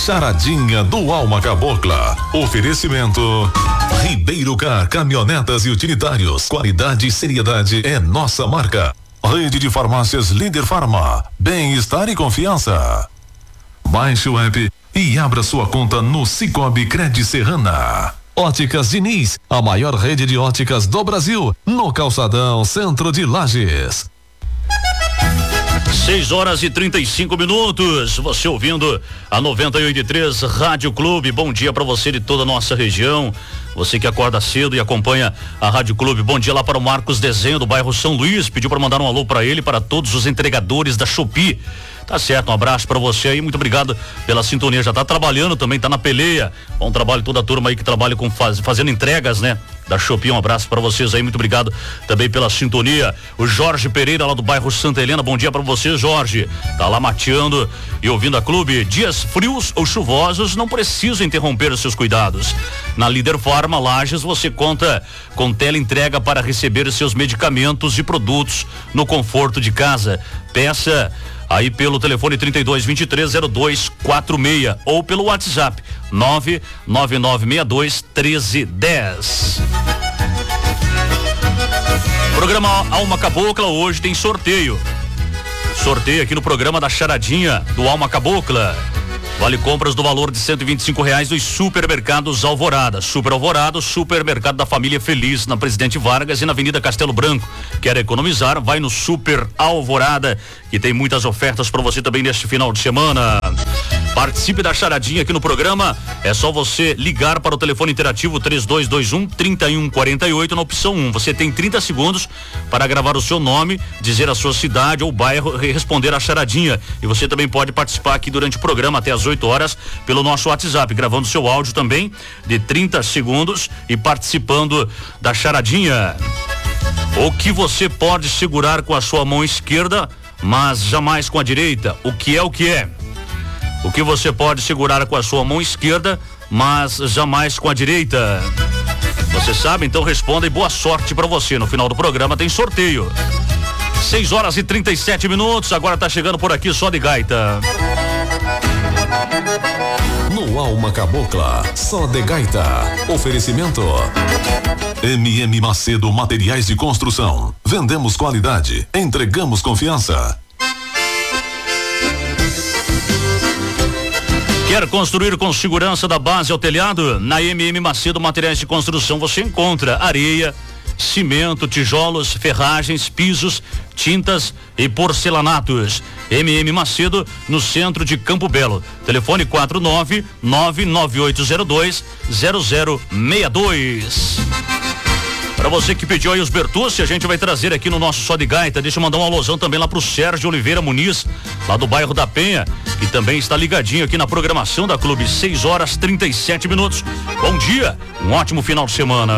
Charadinha do Alma Cabocla. Oferecimento Ribeiro Car, caminhonetas e utilitários. Qualidade e seriedade é nossa marca. Rede de farmácias Líder Farma. Bem-estar e confiança. Baixe o app e abra sua conta no Cicobi Cred Serrana. Óticas Diniz, a maior rede de óticas do Brasil, no Calçadão, centro de Lages. 6h35. Você ouvindo a 98.3 Rádio Clube. Bom dia para você de toda a nossa região. Você que acorda cedo e acompanha a Rádio Clube. Bom dia lá para o Marcos Desenho, do bairro São Luís. Pediu para mandar um alô para ele, para todos os entregadores da Shopee. Tá certo, um abraço para você aí, muito obrigado pela sintonia. Já tá trabalhando também, tá na peleia. Bom trabalho toda a turma aí que trabalha com fazendo entregas, né? Da Shopee, um abraço para vocês aí, muito obrigado também pela sintonia. O Jorge Pereira, lá do bairro Santa Helena, bom dia para você, Jorge. Tá lá mateando e ouvindo a Clube. Dias frios ou chuvosos não precisam interromper os seus cuidados. Na Líder Farma Lages você conta com teleentrega para receber seus medicamentos e produtos no conforto de casa. Peça aí pelo telefone 32230246 ou pelo WhatsApp 999621310. Programa Alma Cabocla hoje tem sorteio. Sorteio aqui no programa da Charadinha do Alma Cabocla. Vale compras do valor de R$125 dos supermercados Alvorada. Super Alvorada, supermercado da família Feliz, na Presidente Vargas e na Avenida Castelo Branco. Quer economizar? Vai no Super Alvorada, que tem muitas ofertas para você também neste final de semana. Participe da Charadinha aqui no programa. É só você ligar para o telefone interativo 3221-3148 na opção 1. Você tem 30 segundos para gravar o seu nome, dizer a sua cidade ou bairro e responder a Charadinha. E você também pode participar aqui durante o programa até às 8 horas pelo nosso WhatsApp, gravando seu áudio também de 30 segundos e participando da Charadinha. O que você pode segurar com a sua mão esquerda, mas jamais com a direita? O que é o que é? O que você pode segurar com a sua mão esquerda, mas jamais com a direita? Você sabe? Então responda e boa sorte para você. No final do programa tem sorteio. 6h37. Agora tá chegando por aqui só de gaita. No Alma Cabocla, só de gaita. Oferecimento MM Macedo Materiais de Construção. Vendemos qualidade, entregamos confiança. Quer construir com segurança da base ao telhado? Na MM Macedo Materiais de Construção você encontra areia, cimento, tijolos, ferragens, pisos, tintas e porcelanatos. MM Macedo, no centro de Campo Belo. Telefone 49998020062. Para você que pediu aí os Bertucci, a gente vai trazer aqui no nosso Só de Gaita. Deixa eu mandar um alôzão também lá pro Sérgio Oliveira Muniz, lá do bairro da Penha, que também está ligadinho aqui na programação da Clube. 6h37. Bom dia, um ótimo final de semana.